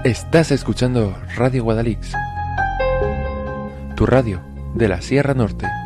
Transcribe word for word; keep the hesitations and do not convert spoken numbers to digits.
Estás escuchando Radio Guadalix, tu radio de la Sierra Norte.